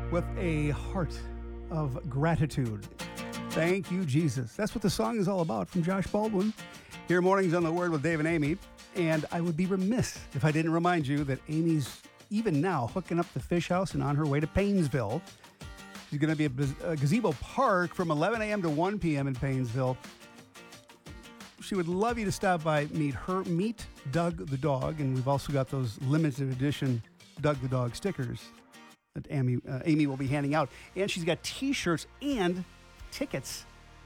with a heart of gratitude. Thank you, Jesus. That's what the song is all about from Josh Baldwin. Here, Mornings on the Word with Dave and Amy. And I would be remiss if I didn't remind you that Amy's even now hooking up the Fish House and on her way to Paynesville. She's going to be at Gazebo Park from 11 a.m. to 1 p.m. in Paynesville. She would love you to stop by, meet Doug the dog, and we've also got those limited edition Doug the dog stickers that Amy will be handing out. And she's got T-shirts and tickets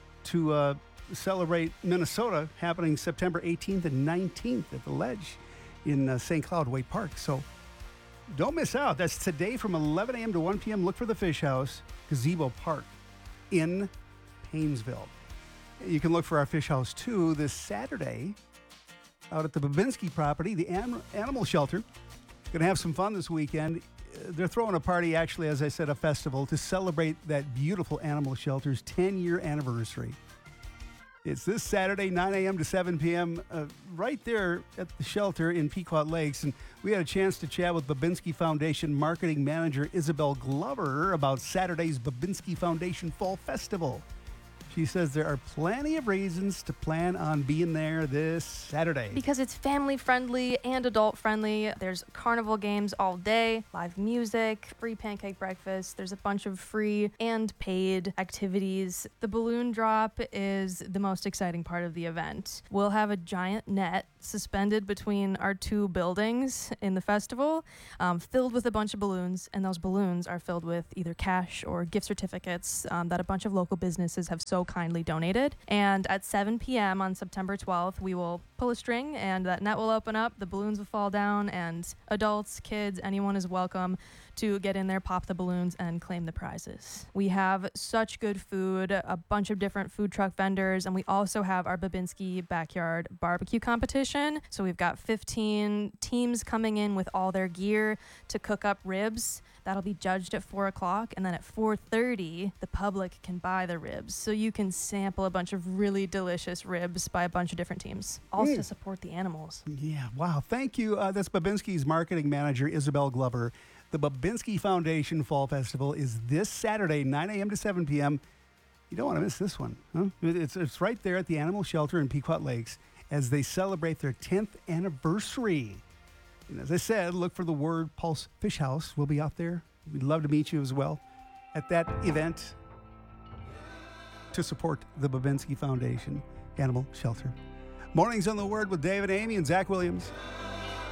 to celebrate Minnesota happening September 18th and 19th at the Ledge in St. Cloud Way Park. So don't miss out. That's today from 11 a.m. to 1 p.m. Look for the Fish House, Gazebo Park in Paynesville. You can look for our Fish House, too, this Saturday out at the Babinski property, the animal shelter. Going to have some fun this weekend. They're throwing a party, actually, as I said, a festival, to celebrate that beautiful animal shelter's 10-year anniversary. It's this Saturday, 9 a.m. to 7 p.m., right there at the shelter in Pequot Lakes. And we had a chance to chat with Babinski Foundation Marketing Manager Isabel Glover about Saturday's Babinski Foundation Fall Festival. She says there are plenty of reasons to plan on being there this Saturday. Because it's family-friendly and adult-friendly. There's carnival games all day, live music, free pancake breakfast. There's a bunch of free and paid activities. The balloon drop is the most exciting part of the event. We'll have a giant net suspended between our two buildings in the festival, filled with a bunch of balloons, and those balloons are filled with either cash or gift certificates that a bunch of local businesses have so kindly donated. And at 7 p.m. on September 12th, we will pull a string and that net will open up, the balloons will fall down, and adults, kids, anyone is welcome to get in there, pop the balloons, and claim the prizes. We have such good food, a bunch of different food truck vendors, and we also have our Babinski Backyard Barbecue Competition. So we've got 15 teams coming in with all their gear to cook up ribs. That'll be judged at 4 o'clock, and then at 4:30, the public can buy the ribs. So you can sample a bunch of really delicious ribs by a bunch of different teams, all to support the animals. Yeah, wow. Thank you. That's Babinski's marketing manager, Isabel Glover. The Babinski Foundation Fall Festival is this Saturday, 9 a.m. to 7 p.m. You don't want to miss this one. Huh? It's right there at the animal shelter in Pequot Lakes as they celebrate their 10th anniversary. And as I said, look for the word Pulse Fish House. We'll be out there. We'd love to meet you as well at that event to support the Babinski Foundation Animal Shelter. Mornings on the Word with Dave and Amy and Zach Williams.